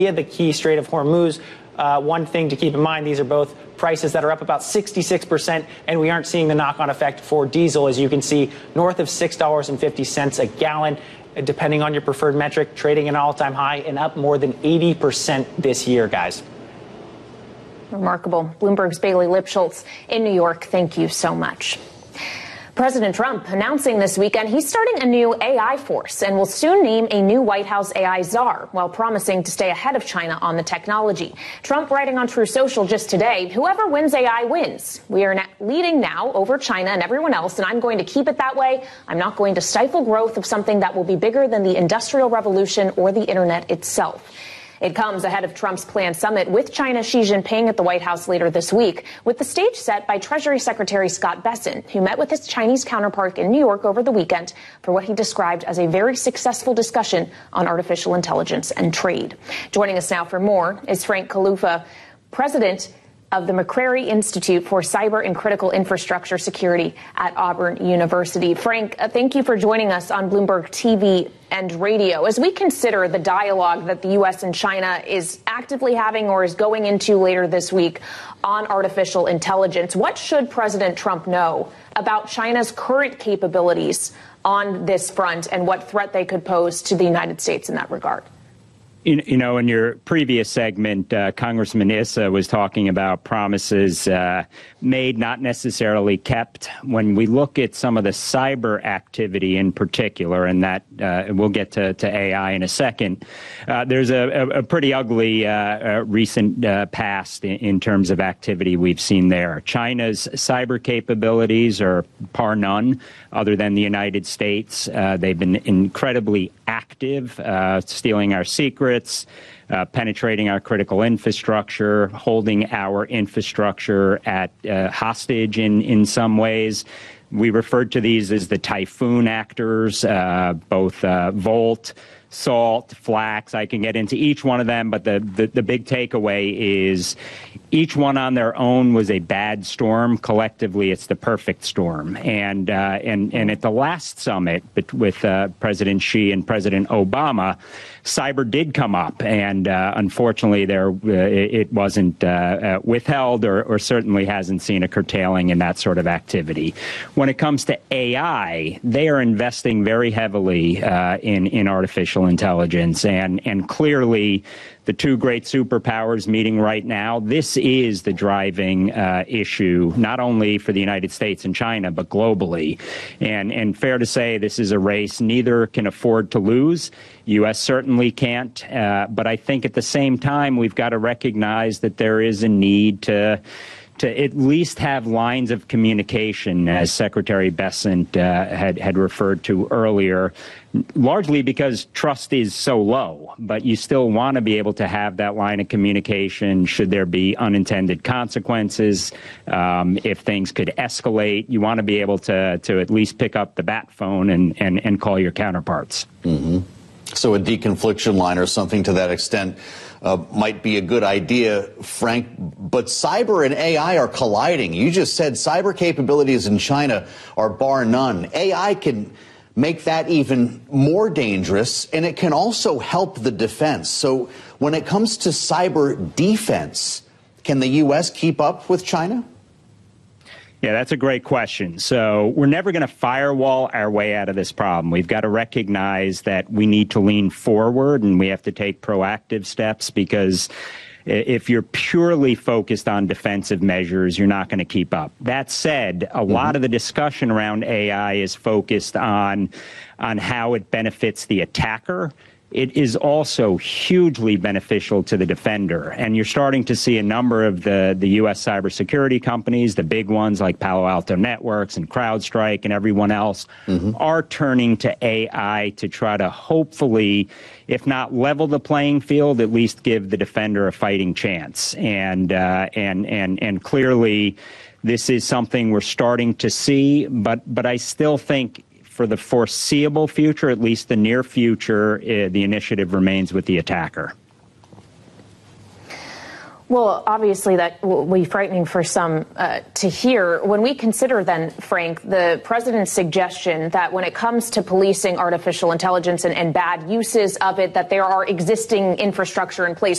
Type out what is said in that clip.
the key Strait of Hormuz. One thing to keep in mind, these are both prices that are up about 66%, and we aren't seeing the knock-on effect for diesel, as you can see, north of $6.50 a gallon, depending on your preferred metric, trading an all-time high and up more than 80% this year, guys. Remarkable. Bloomberg's Bailey Lipschultz in New York, thank you so much. President Trump announcing this weekend he's starting a new AI force and will soon name a new White House AI czar, while promising to stay ahead of China on the technology. Trump writing on Truth Social just today, whoever wins AI wins. We are leading now over China and everyone else, and I'm going to keep it that way. I'm not going to stifle growth of something that will be bigger than the Industrial Revolution or the internet itself. It comes ahead of Trump's planned summit with China's Xi Jinping at the White House later this week, with the stage set by Treasury Secretary Scott Bessent, who met with his Chinese counterpart in New York over the weekend for what he described as a very successful discussion on artificial intelligence and trade. Joining us now for more is Frank Kalufa, president of the McCrary Institute for Cyber and Critical Infrastructure Security at Auburn University. Frank, thank you for joining us on Bloomberg TV and radio. As we consider the dialogue that the U.S. and China is actively having or is going into later this week on artificial intelligence, what should President Trump know about China's current capabilities on this front and what threat they could pose to the United States in that regard? You know, in your previous segment, Congressman Issa was talking about promises made, not necessarily kept. When we look at some of the cyber activity in particular, and that we'll get to AI in a second, there's a pretty ugly recent past in terms of activity we've seen there. China's cyber capabilities are par none other than the United States. They've been incredibly active, stealing our secrets, penetrating our critical infrastructure, holding our infrastructure at hostage in some ways. We referred to these as the typhoon actors, both Volt, Salt, Flax. I can get into each one of them, but the big takeaway is each one on their own was a bad storm. Collectively, it's the perfect storm. And at the last summit with President Xi and President Obama, cyber did come up, and unfortunately, it wasn't withheld, or certainly hasn't seen a curtailing in that sort of activity. When it comes to AI, they are investing very heavily in artificial intelligence, and clearly, the two great superpowers meeting right now, this is the driving issue, not only for the United States and China, but globally. And fair to say, this is a race neither can afford to lose. U.S. certainly can't. But I think at the same time, we've got to recognize that there is a need to at least have lines of communication, as Secretary Bessent had referred to earlier, largely because trust is so low. But you still want to be able to have that line of communication should there be unintended consequences. If things could escalate, you want to be able to at least pick up the bat phone and call your counterparts. Mm-hmm. So a deconfliction line or something to that extent might be a good idea, Frank. But cyber and AI are colliding. You just said cyber capabilities in China are bar none. AI can make that even more dangerous, and it can also help the defense. So when it comes to cyber defense, can the U.S. keep up with China? Yeah, that's a great question. So we're never going to firewall our way out of this problem. We've got to recognize that we need to lean forward and we have to take proactive steps, because if you're purely focused on defensive measures, you're not going to keep up. That said, a lot of the discussion around AI is focused on how it benefits the attacker. It is also hugely beneficial to the defender. And you're starting to see a number of the U.S. cybersecurity companies, the big ones like Palo Alto Networks and CrowdStrike and everyone else, are turning to AI to try to hopefully, if not level the playing field, at least give the defender a fighting chance. And clearly, this is something we're starting to see, but I still think for the foreseeable future, at least the near future, the initiative remains with the attacker. Well, obviously that will be frightening for some to hear. When we consider then, Frank, the president's suggestion that when it comes to policing artificial intelligence and bad uses of it, that there are existing infrastructure in place